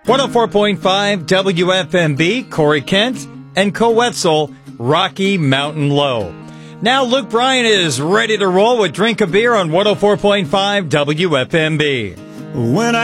104.5 WFMB, Corey Kent, and Coetzel, Rocky Mountain Low. Now Luke Bryan is ready to roll with Drink a Beer on 104.5 WFMB. When I